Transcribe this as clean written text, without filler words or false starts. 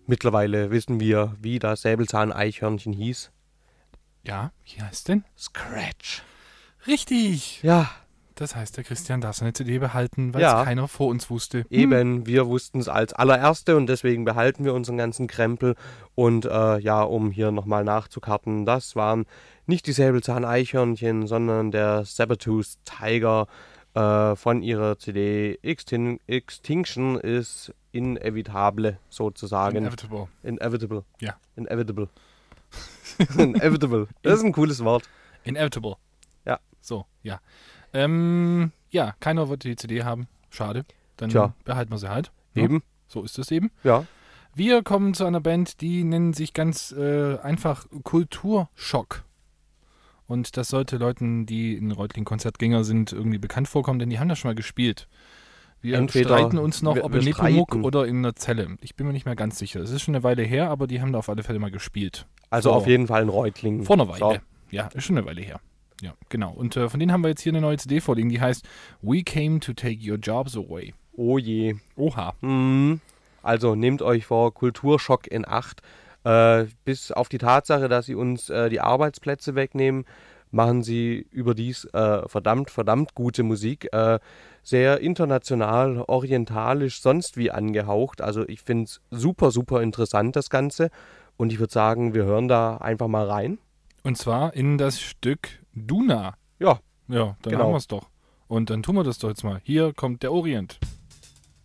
Mittlerweile wissen wir, wie das Säbelzahn-Eichhörnchen hieß. Ja, wie heißt denn? Scratch. Richtig! Ja, Das heißt, der Christian darf seine CD behalten, weil Ja. es keiner vor uns wusste. eben, wir wussten es als allererste und deswegen behalten wir unseren ganzen Krempel. Und um hier nochmal nachzukarten, das waren nicht die Säbelzahn-Eichhörnchen, sondern der Sabertooth Tiger von ihrer CD Extinction is Inevitable, sozusagen. Inevitable. Inevitable. Ja. Inevitable. Inevitable. Das ist ein cooles Wort. Inevitable. Ja. So, ja. Keiner wird die CD haben. Schade. Dann Tja. behalten wir sie halt. Ne? Eben. So ist es eben. Ja. Wir kommen zu einer Band, die nennen sich ganz einfach Kulturschock. Und das sollte Leuten, die in Reutling Konzertgänger sind, irgendwie bekannt vorkommen, denn die haben das schon mal gespielt. Wir Entweder streiten uns noch, ob wir in Nepomuk streiten. oder in einer Zelle. Ich bin mir nicht mehr ganz sicher. Es ist schon eine Weile her, aber die haben da auf alle Fälle mal gespielt. Also Vor- auf jeden Fall ein Reutling. Vor einer Weile. So. Ja, ist schon eine Weile her. Ja, genau. Und von denen haben wir jetzt hier eine neue CD vorliegen, die heißt We Came to Take Your Jobs Away. Oh je. Oha. Also nehmt euch vor Kulturschock in Acht. Bis auf die Tatsache, dass sie uns die Arbeitsplätze wegnehmen, machen sie überdies verdammt gute Musik. Sehr international, orientalisch, sonst wie angehaucht. Also ich finde es super, super interessant, das Ganze. Und ich würde sagen, wir hören da einfach mal rein. Und zwar in das Stück Duna. Ja, Ja, dann Genau. haben wir es doch. Und dann tun wir das doch jetzt mal. Hier kommt der Orient.